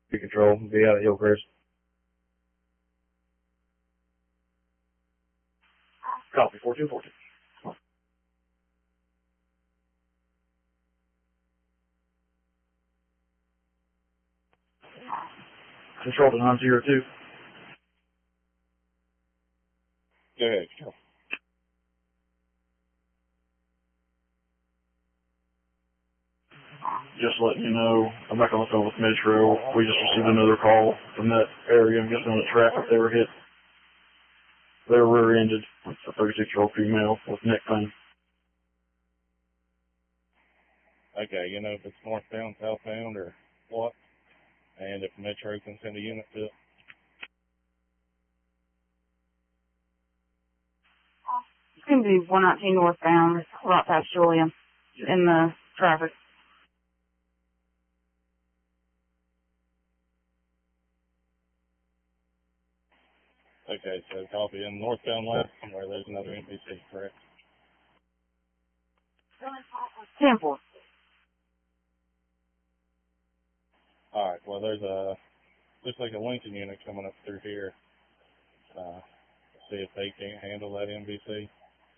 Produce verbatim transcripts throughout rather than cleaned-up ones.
Be control, be out of Hillcrest. Copy, four two four two. Control to nine zero two. Go ahead, Control. Just letting you know, I'm back on the phone with Metro. We just received another call from that area. I'm guessing on the traffic they were hit. They were rear-ended. It's a thirty-six-year-old female with neck pain. Okay, you know if it's northbound, southbound, or what? And if Metro can send a unit to it. It's going to be one nineteen northbound, right past Julian, in the traffic. Okay, so copy in northbound lane somewhere there's another N P C, correct? ten four. Alright, well there's a, looks like a Lincoln unit coming up through here. Uh, see if they can't handle that N B C.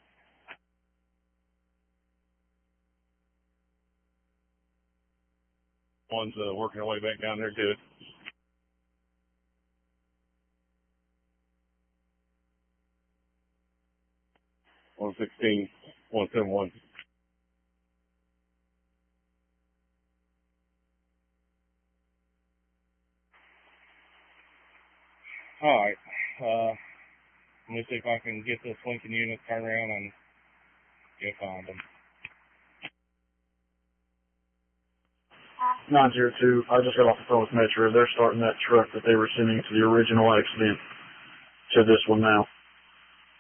One's uh, working their way back down there to it. one sixteen, one seventy-one. Alright, uh, let me see if I can get this Lincoln unit turned around and go find them. nine zero two, I just got off the phone with Metro. They're starting that truck that they were sending to the original accident to this one now.